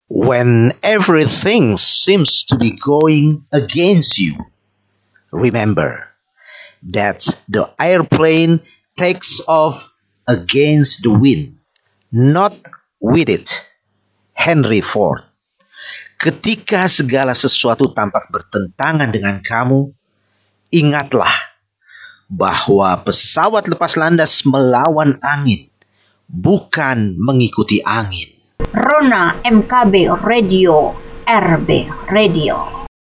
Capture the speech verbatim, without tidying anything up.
When everything seems to be going against you, remember that the airplane takes off against the wind, not with it. Henry Ford. Ketika segala sesuatu tampak bertentangan dengan kamu, ingatlah bahwa pesawat lepas landas melawan angin, bukan mengikuti angin. Rona M K B Radio, R B Radio.